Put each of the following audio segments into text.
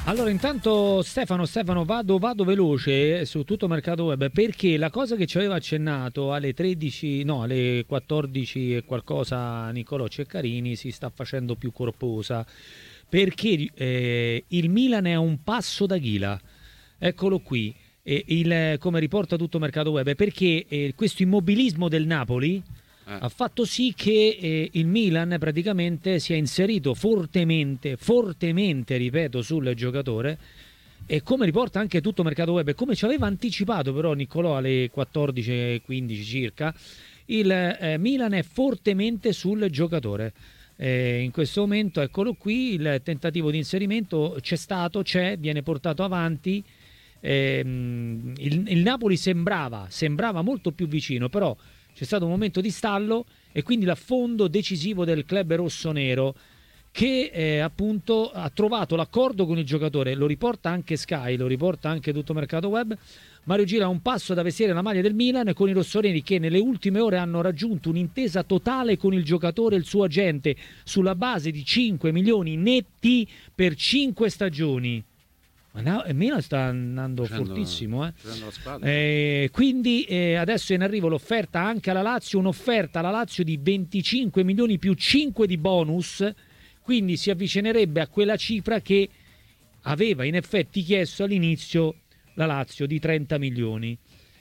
Allora, intanto Stefano, vado veloce su tutto mercato web perché la cosa che ci aveva accennato alle 13, no, alle 14 e qualcosa Niccolò Ceccarini si sta facendo più corposa perché il Milan è a un passo da Ghila. Eccolo qui. Come riporta tutto mercato web perché questo immobilismo del Napoli ha fatto sì che il Milan praticamente si è inserito fortemente, ripeto, sul giocatore e come riporta anche tutto mercato web e come ci aveva anticipato però Niccolò alle 14:15 circa, il Milan è fortemente sul giocatore. In questo momento, eccolo qui, il tentativo di inserimento viene portato avanti. Il Napoli sembrava molto più vicino, però c'è stato un momento di stallo e quindi l'affondo decisivo del club rossonero che appunto ha trovato l'accordo con il giocatore. Lo riporta anche Sky, lo riporta anche tutto mercato web. Mario Gira a un passo da vestire la maglia del Milan con i rossoneri che nelle ultime ore hanno raggiunto un'intesa totale con il giocatore e il suo agente sulla base di 5 milioni netti per 5 stagioni. Ma il Milan sta andando fortissimo. Quindi adesso è in arrivo l'offerta anche alla Lazio, un'offerta alla Lazio di 25 milioni più 5 di bonus, quindi si avvicinerebbe a quella cifra che aveva in effetti chiesto all'inizio la Lazio di 30 milioni.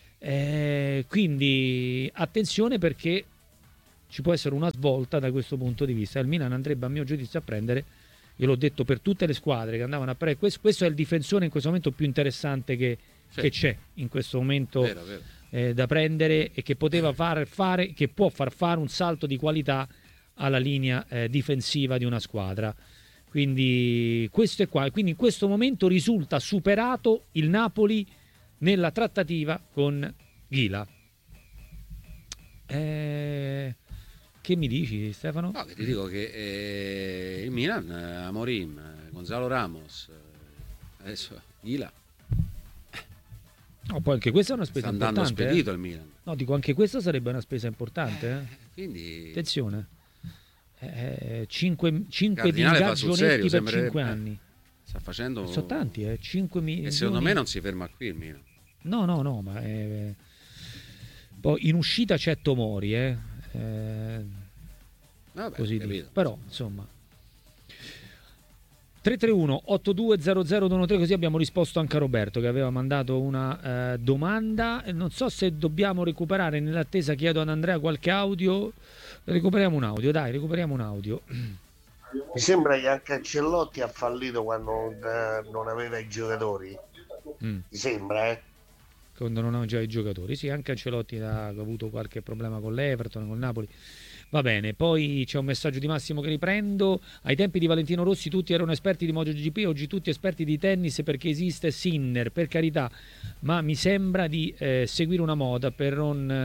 Quindi attenzione perché ci può essere una svolta da questo punto di vista. Il Milan andrebbe a mio giudizio a prendere, io l'ho detto per tutte le squadre che andavano a prendere, questo è il difensore in questo momento più interessante che c'è in questo momento, vero. Da prendere e che poteva che può far fare un salto di qualità alla linea difensiva di una squadra. Quindi questo è qua. Quindi in questo momento risulta superato il Napoli nella trattativa con Ghila. Che mi dici, Stefano? No, ti dico che il Milan, Amorim, Gonzalo Ramos, adesso Ghila. No, poi anche questa è una spesa importante. Sta andando spedito il Milan. No, dico anche questa sarebbe una spesa importante. Quindi attenzione. 5 di ingaggi per 5 anni. Sta facendo. Sono tanti, 5 milioni. E secondo me non si ferma qui il Milan. No, ma poi in uscita c'è Tomori, Vabbè, così capito. Però insomma 331-8200-213, così abbiamo risposto anche a Roberto che aveva mandato una domanda. Non so se dobbiamo recuperare, nell'attesa chiedo ad Andrea qualche audio. Recuperiamo un audio. Mi sembra che anche Ancelotti ha fallito quando non aveva i giocatori. Mi sembra, quando non aveva già i giocatori. Sì, anche Ancelotti ha avuto qualche problema con l'Everton, con il Napoli. Va bene, poi c'è un messaggio di Massimo che riprendo. Ai tempi di Valentino Rossi tutti erano esperti di MotoGP, oggi tutti esperti di tennis perché esiste Sinner, per carità, ma mi sembra di seguire una moda per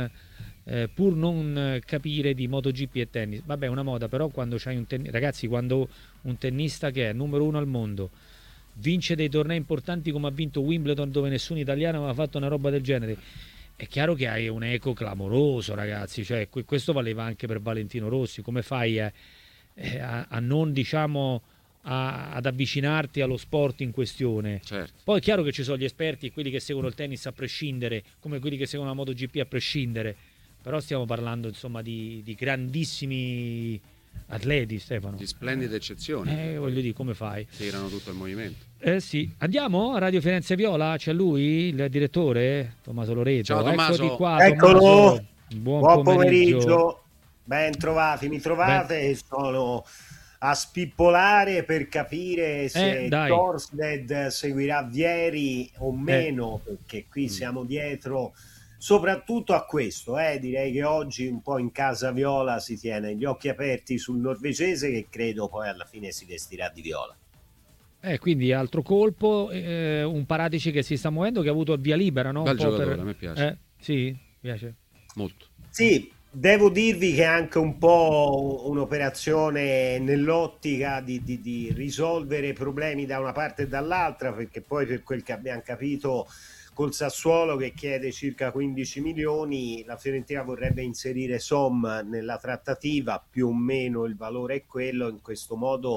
pur non capire di MotoGP e tennis. Vabbè, una moda, però quando c'hai ragazzi, quando un tennista che è numero 1 al mondo vince dei tornei importanti come ha vinto Wimbledon dove nessun italiano aveva fatto una roba del genere, è chiaro che hai un eco clamoroso, ragazzi. Cioè, questo valeva anche per Valentino Rossi. Come fai a non, diciamo, ad avvicinarti allo sport in questione? Certo. Poi è chiaro che ci sono gli esperti, quelli che seguono il tennis a prescindere, come quelli che seguono la MotoGP a prescindere, però stiamo parlando insomma di grandissimi atleti, Stefano. Di splendide eccezioni. Voglio dire, come fai? Tirano tutto il movimento. Sì. Andiamo a Radio Firenze Viola, c'è lui, il direttore Tommaso Loreto. Ciao Tommaso. Eccoti qua, Eccolo. Tommaso. Buon pomeriggio. Ben trovati, mi trovate? Sono a spippolare per capire se Torsted seguirà Vieri o meno, perché qui siamo dietro soprattutto a questo. Direi che oggi un po' in casa viola si tiene gli occhi aperti sul norvegese, che credo poi alla fine si vestirà di viola. Quindi altro colpo, un Paratici che si sta muovendo, che ha avuto il via libera, no? Bel giocatore, a me piace. Sì, piace molto. Sì, devo dirvi che è anche un po' un'operazione nell'ottica di risolvere problemi da una parte e dall'altra, perché poi per quel che abbiamo capito col Sassuolo, che chiede circa 15 milioni, la Fiorentina vorrebbe inserire Som nella trattativa, più o meno il valore è quello. In questo modo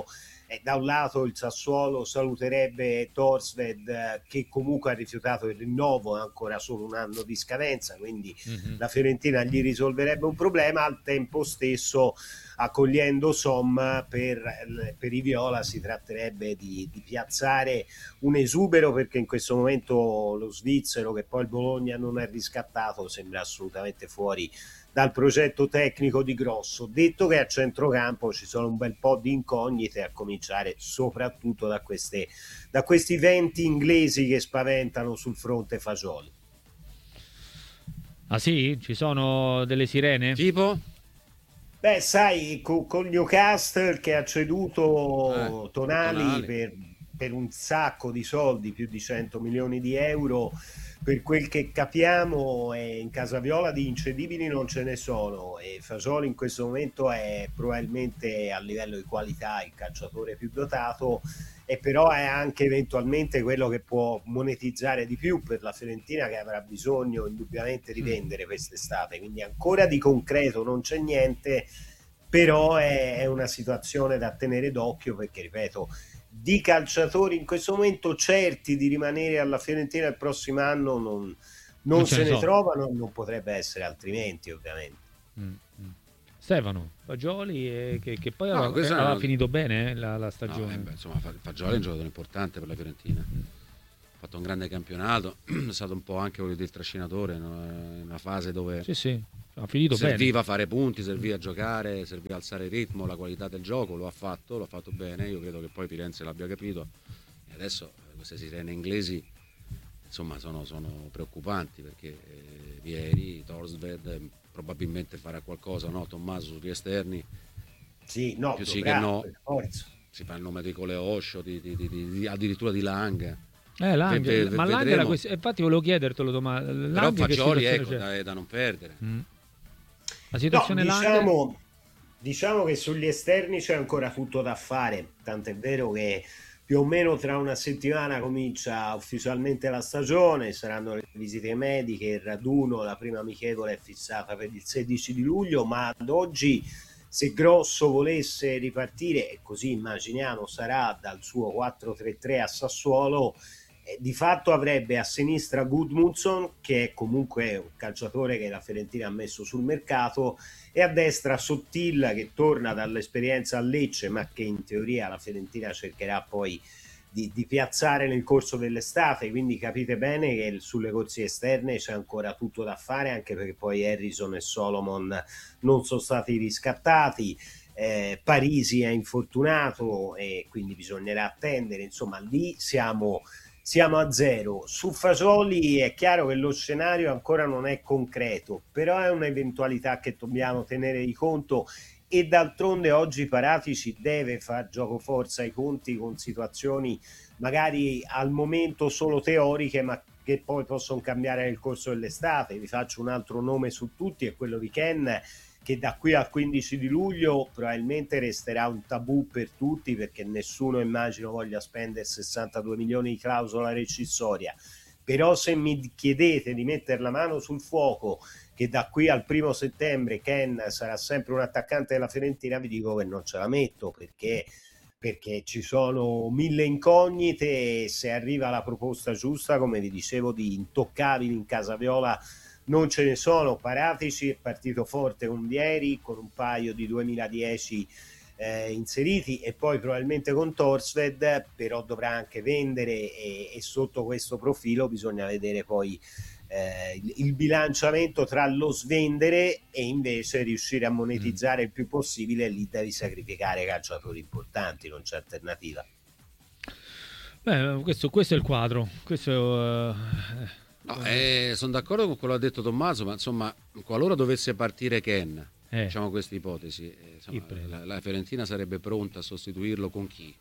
Da un lato il Sassuolo saluterebbe Thorstvedt, che comunque ha rifiutato il rinnovo, ha ancora solo un anno di scadenza, quindi la Fiorentina gli risolverebbe un problema. Al tempo stesso, accogliendo Somma, per i viola si tratterebbe di piazzare un esubero, perché in questo momento lo svizzero, che poi il Bologna non è riscattato, sembra assolutamente fuori dal progetto tecnico di Grosso. Detto che a centrocampo ci sono un bel po' di incognite, a cominciare soprattutto da questi venti inglesi che spaventano sul fronte Fagioli. Ah sì? Ci sono delle sirene? Tipo? Beh, sai, con Newcastle che ha ceduto Tonali per un sacco di soldi, più di 100 milioni di euro, per quel che capiamo in casa Viola di incedibili non ce ne sono, e Fagioli in questo momento è probabilmente a livello di qualità il calciatore più dotato, e però è anche eventualmente quello che può monetizzare di più per la Fiorentina, che avrà bisogno indubbiamente di vendere quest'estate. Quindi ancora di concreto non c'è niente, però è una situazione da tenere d'occhio, perché ripeto, di calciatori in questo momento certi di rimanere alla Fiorentina il prossimo anno non se ne trovano, non potrebbe essere altrimenti, ovviamente. Stefano Fagioli, che poi aveva finito bene la stagione. Insomma, Fagioli è un giocatore importante per la Fiorentina, ha fatto un grande campionato, è stato un po' anche il trascinatore in una fase dove sì. Ha finito serviva bene. fare punti, serviva a giocare, serviva a alzare il ritmo, la qualità del gioco, l'ha fatto bene. Io credo che poi Firenze l'abbia capito, e adesso queste sirene inglesi insomma sono preoccupanti, perché Vieri, Thorstvedt probabilmente farà qualcosa, no? Tommaso sugli esterni, sì, no, più sì che no, si fa il nome di Coleoscio, addirittura di Lang. Lang, ma Lang era questo, infatti volevo chiedertelo domani. Però Fagioli è da non perdere. La situazione diciamo che sugli esterni c'è ancora tutto da fare, tant'è vero che più o meno tra una settimana comincia ufficialmente la stagione, saranno le visite mediche, il raduno, la prima amichevole è fissata per il 16 di luglio, ma ad oggi, se Grosso volesse ripartire, e così immaginiamo sarà, dal suo 4-3-3 a Sassuolo, di fatto avrebbe a sinistra Gudmundsson, che è comunque un calciatore che la Fiorentina ha messo sul mercato, e a destra Sottil, che torna dall'esperienza a Lecce, ma che in teoria la Fiorentina cercherà poi di piazzare nel corso dell'estate. Quindi capite bene che sulle corsie esterne c'è ancora tutto da fare, anche perché poi Harrison e Solomon non sono stati riscattati. Parisi è infortunato e quindi bisognerà attendere. Insomma, lì siamo a zero. Su Fagioli è chiaro che lo scenario ancora non è concreto, però è un'eventualità che dobbiamo tenere di conto, e d'altronde oggi Paratici deve far gioco forza ai conti con situazioni magari al momento solo teoriche, ma che poi possono cambiare nel corso dell'estate. Vi faccio un altro nome su tutti, è quello di Ken, che da qui al 15 di luglio probabilmente resterà un tabù per tutti, perché nessuno, immagino, voglia spendere 62 milioni di clausola rescissoria. Però se mi chiedete di mettere la mano sul fuoco che da qui al 1 settembre Ken sarà sempre un attaccante della Fiorentina, vi dico che non ce la metto, perché ci sono mille incognite, e se arriva la proposta giusta, come vi dicevo, di intoccabili in casa Viola non ce ne sono. Paratici è partito forte con Vieri, con un paio di 2010 inseriti, e poi probabilmente con Thorstvedt, però dovrà anche vendere, e sotto questo profilo bisogna vedere poi il bilanciamento tra lo svendere e invece riuscire a monetizzare il più possibile. Lì devi sacrificare calciatori importanti, non c'è alternativa. Beh, questo è il quadro. Sono d'accordo con quello che ha detto Tommaso, ma insomma, qualora dovesse partire Ken, diciamo questa ipotesi, la Fiorentina sarebbe pronta a sostituirlo con chi?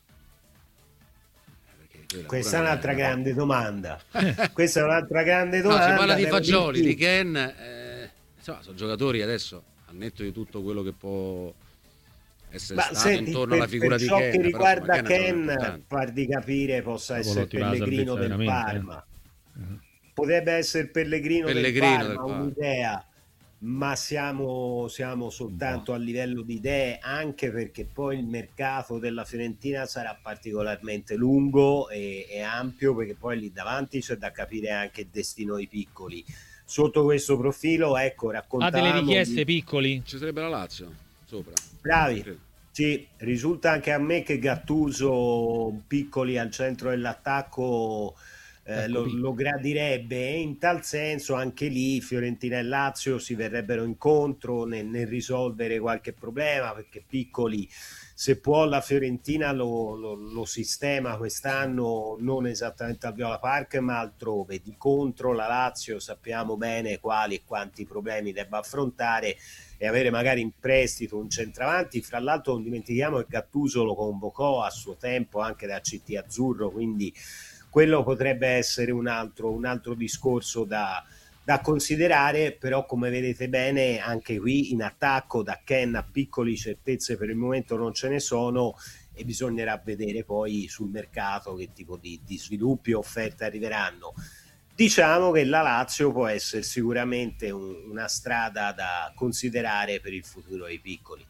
Questa è un'altra grande domanda. Questa è un'altra grande domanda. Si parla di Fagioli, di Ken, insomma, sono giocatori adesso, al netto di tutto quello che può essere stato intorno alla figura di Ken. Per ciò che riguarda Ken, far di capire possa essere Pellegrino del Parma. Potrebbe essere Pellegrino del Parma, un'idea. ma siamo soltanto a livello di idee, anche perché poi il mercato della Fiorentina sarà particolarmente lungo e ampio, perché poi lì davanti c'è da capire anche il destino dei piccoli. Sotto questo profilo, ecco, Ha delle richieste piccoli? Ci sarebbe la Lazio sopra. Bravi. Sì, risulta anche a me che Gattuso piccoli al centro dell'attacco lo gradirebbe, e in tal senso anche lì Fiorentina e Lazio si verrebbero incontro nel risolvere qualche problema, perché piccoli, se può, la Fiorentina lo sistema quest'anno non esattamente al Viola Park ma altrove. Di contro la Lazio sappiamo bene quali e quanti problemi debba affrontare, e avere magari in prestito un centravanti. Fra l'altro non dimentichiamo che Gattuso lo convocò a suo tempo anche da CT Azzurro, quindi quello potrebbe essere un altro discorso da considerare. Però come vedete bene anche qui in attacco da Ken a piccoli certezze per il momento non ce ne sono, e bisognerà vedere poi sul mercato che tipo di sviluppi e offerte arriveranno. Diciamo che la Lazio può essere sicuramente una strada da considerare per il futuro dei piccoli.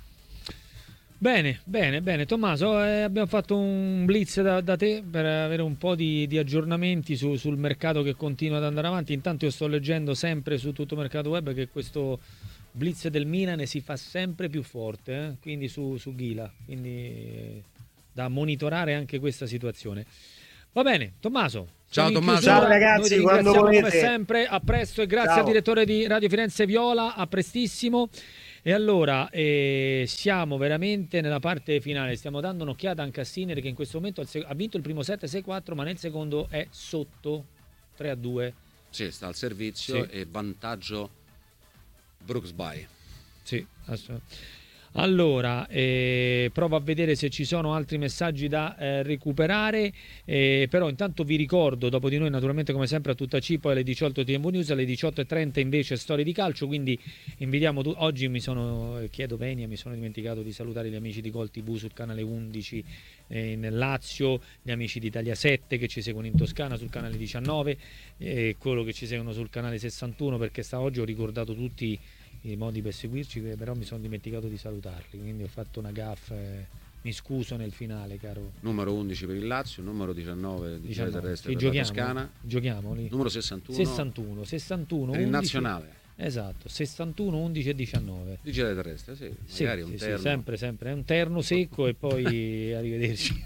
Bene, Tommaso, abbiamo fatto un blitz da te per avere un po' di aggiornamenti sul mercato che continua ad andare avanti. Intanto io sto leggendo sempre su Tutto Mercato Web che questo blitz del Milan si fa sempre più forte, quindi su Ghila, quindi da monitorare anche questa situazione. Va bene, Tommaso. Ciao Tommaso. Ciao ragazzi, quando volete. Come sempre, a presto e grazie al direttore di Radio Firenze Viola, a prestissimo. E allora siamo veramente nella parte finale, stiamo dando un'occhiata anche a Sinner che in questo momento ha vinto il primo set 6-4, ma nel secondo è sotto 3-2. Sì, sta al servizio, sì. E vantaggio Brooksby. Sì, assolutamente. Allora, provo a vedere se ci sono altri messaggi da recuperare, però intanto vi ricordo, dopo di noi naturalmente come sempre a tutta C, poi alle 18 TMV News, alle 18.30 invece Storie di Calcio, quindi invitiamo oggi chiedo venia, mi sono dimenticato di salutare gli amici di Gol TV sul canale 11 nel Lazio, gli amici di Italia 7 che ci seguono in Toscana sul canale 19, quello che ci seguono sul canale 61, perché oggi ho ricordato tutti i modi per seguirci, però mi sono dimenticato di salutarli, quindi ho fatto una gaffa, mi scuso nel finale, caro. Numero 11 per il Lazio, numero 19 di Terrestre per la Toscana. Giochiamo lì. Numero 61 per 11, il nazionale. Esatto, 61, 11 e 19. Di Terrestre, sì, magari un terno. Sì, sempre, è un terno secco e poi arrivederci.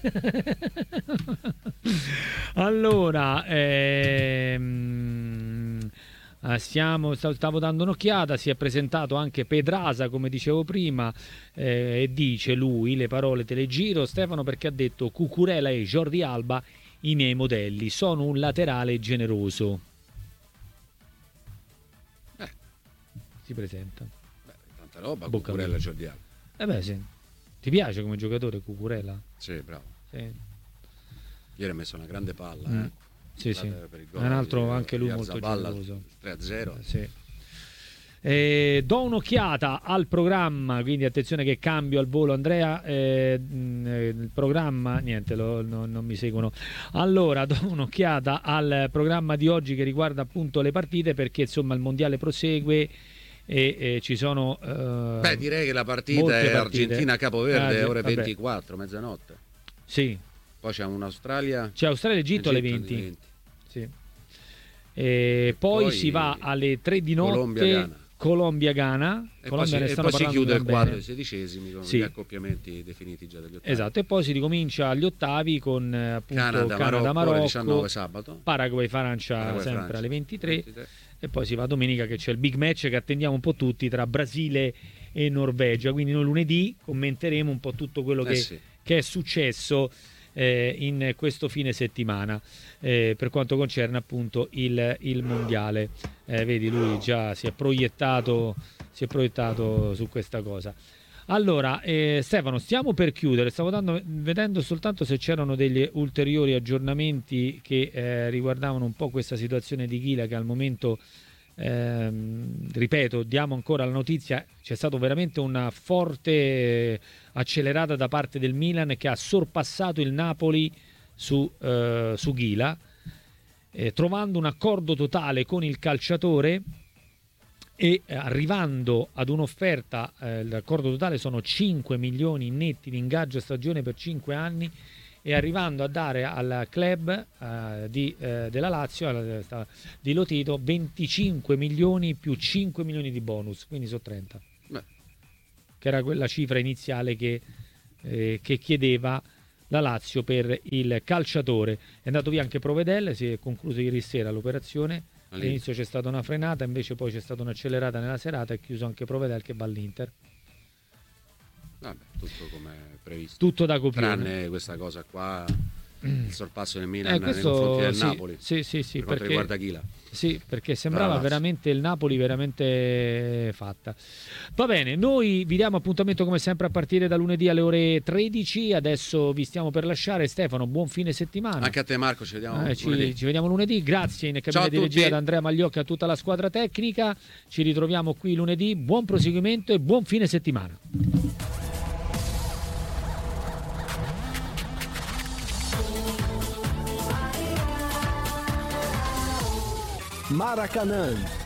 Allora, stavo dando un'occhiata, si è presentato anche Pedrasa come dicevo prima, e dice lui, le parole te le giro Stefano, perché ha detto Cucurella e Jordi Alba i miei modelli, sono un laterale generoso. Si presenta. Tanta roba Cucurella e Jordi Alba. Sì. Ti piace come giocatore Cucurella? Sì, bravo. Sì. Ieri ha messo una grande palla, Sì. È un altro anche lui molto generoso. 3-0. Sì. Do un'occhiata al programma, quindi attenzione che cambio al volo Andrea, il programma, niente, non mi seguono. Allora, do un'occhiata al programma di oggi che riguarda appunto le partite, perché insomma il mondiale prosegue e ci sono direi che la partita è Argentina-Capoverde ore 24, mezzanotte. Sì. Poi c'è un'Australia. C'è Australia-Egitto alle 20. Sì. E poi si va alle 3 di notte. Colombia-Ghana. E poi si chiude il quadro dei sedicesimi con gli accoppiamenti definiti già dagli ottavi. Esatto, e poi si ricomincia agli ottavi con appunto Canada-Marocco, 19 sabato. Paraguay-Francia sempre alle 23. E poi si va domenica che c'è il big match che attendiamo un po' tutti tra Brasile e Norvegia. Quindi noi lunedì commenteremo un po' tutto quello che è successo in questo fine settimana per quanto concerne appunto il mondiale. Vedi, lui già si è proiettato su questa cosa. Allora Stefano, stiamo per chiudere, stavo vedendo soltanto se c'erano degli ulteriori aggiornamenti che riguardavano un po' questa situazione di Ghila, che al momento ripeto, diamo ancora la notizia, c'è stato veramente una forte accelerata da parte del Milan che ha sorpassato il Napoli su Ghila, trovando un accordo totale con il calciatore, e arrivando ad un'offerta, l'accordo totale sono 5 milioni netti di ingaggio a stagione per 5 anni, e arrivando a dare al club della Lazio, di Lotito, 25 milioni più 5 milioni di bonus, quindi sono 30. Beh. Che era quella cifra iniziale che chiedeva la Lazio per il calciatore. È andato via anche Provedel, si è concluso ieri sera l'operazione. All'inizio c'è stata una frenata, invece poi c'è stata un'accelerata nella serata, e chiuso anche Provedel che va all'Inter. Vabbè, tutto come previsto. Tutto da copione. Tranne questa cosa qua, il sorpasso del Milan nei confronti del Napoli. Sì, per quanto riguarda Chila. Sì, perché sembrava veramente il Napoli veramente fatta. Va bene, noi vi diamo appuntamento come sempre a partire da lunedì alle ore 13. Adesso vi stiamo per lasciare. Stefano, buon fine settimana. Anche a te, Marco, ci vediamo lunedì. Ci vediamo lunedì. Grazie in cabina di regia da Andrea Magliocca e a tutta la squadra tecnica. Ci ritroviamo qui lunedì. Buon proseguimento e buon fine settimana. Maracanã